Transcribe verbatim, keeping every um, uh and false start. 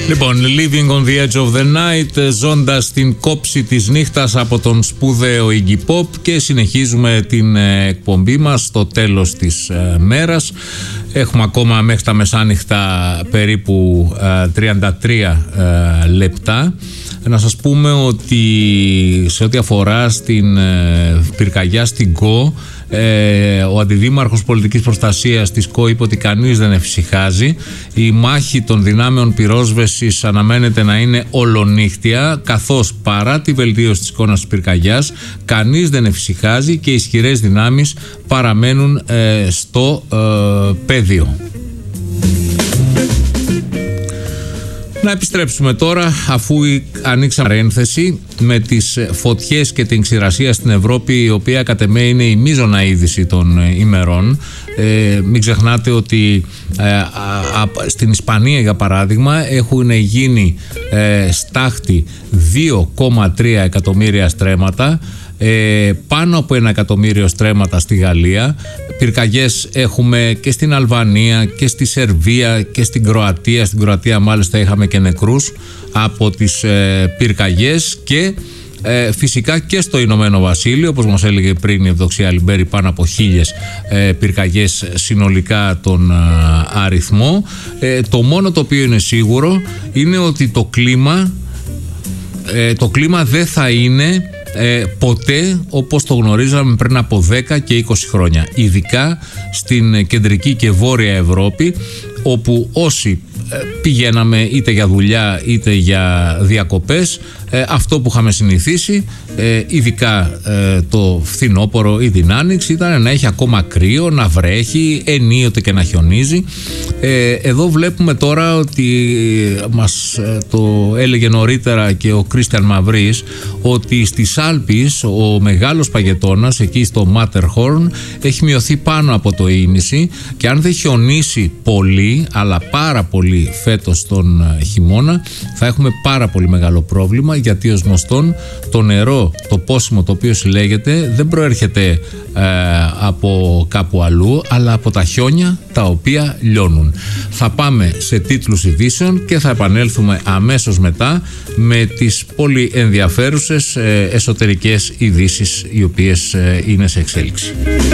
Λοιπόν, Living on the Edge of the Night, ζώντας την κόψη της νύχτας από τον σπουδαίο Iggy Pop, και συνεχίζουμε την εκπομπή μας στο τέλος της ε, μέρας. Έχουμε ακόμα μέχρι τα μεσάνυχτα περίπου ε, τριάντα τρία ε, λεπτά. Να σας πούμε ότι σε ό,τι αφορά στην ε, πυρκαγιά στην ΚΟ, Ε, ο αντιδήμαρχος πολιτικής προστασίας της ΚΟ είπε ότι κανείς δεν εφησυχάζει. Η μάχη των δυνάμεων πυρόσβεσης αναμένεται να είναι ολονύχτια, καθώς παρά τη βελτίωση της εικόνας της πυρκαγιάς κανείς δεν εφησυχάζει και οι ισχυρές δυνάμεις παραμένουν ε, στο ε, πεδίο. Να επιστρέψουμε τώρα, αφού ανοίξαμε παρένθεση με τις φωτιές και την ξηρασία στην Ευρώπη, η οποία κατ' εμέ είναι η μείζωνα είδηση των ημερών. Ε, μην ξεχνάτε ότι ε, α, α, στην Ισπανία, για παράδειγμα, έχουν γίνει ε, στάχτη δύο κόμμα τρία εκατομμύρια στρέμματα, ε, πάνω από ένα εκατομμύριο στρέμματα στη Γαλλία. Πυρκαγιές έχουμε και στην Αλβανία και στη Σερβία και στην Κροατία. Στην Κροατία μάλιστα είχαμε και νεκρούς από τις ε, πυρκαγιές, και ε, φυσικά και στο Ηνωμένο Βασίλειο, όπως μας έλεγε πριν η Ευδοξία Λιμπέρη, πάνω από χίλιες ε, πυρκαγιές συνολικά τον ε, αριθμό. Ε, το μόνο το οποίο είναι σίγουρο είναι ότι το κλίμα, ε, το κλίμα δεν θα είναι Ε, ποτέ όπως το γνωρίζαμε πριν από δέκα και είκοσι χρόνια, ειδικά στην κεντρική και βόρεια Ευρώπη, όπου όσοι ε, πηγαίναμε είτε για δουλειά είτε για διακοπές, ε, αυτό που είχαμε συνηθίσει, ε, ειδικά ε, το φθινόπωρο ή την άνοιξη, ήταν να έχει ακόμα κρύο, να βρέχει, ενίοτε και να χιονίζει. Ε, εδώ βλέπουμε τώρα ότι μας ε, το έλεγε νωρίτερα και ο Κρίστιαν Μαυρής, ότι στις Άλπεις ο μεγάλος παγετώνας εκεί στο Matterhorn έχει μειωθεί πάνω από το ίμιση, και αν δεν χιονίσει πολύ, αλλά πάρα πολύ φέτος τον χειμώνα, θα έχουμε πάρα πολύ μεγάλο πρόβλημα, γιατί ως γνωστόν το νερό, το πόσιμο το οποίο συλλέγεται, δεν προέρχεται ε, από κάπου αλλού, αλλά από τα χιόνια τα οποία λιώνουν. Θα πάμε σε τίτλους ειδήσεων και θα επανέλθουμε αμέσως μετά με τις πολύ ενδιαφέρουσες ε, εσωτερικές ειδήσεις, οι οποίες ε, είναι σε εξέλιξη.